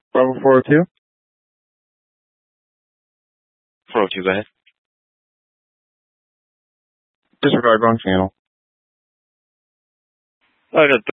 Bravo 402? 402, go ahead. Disregard, wrong channel. I got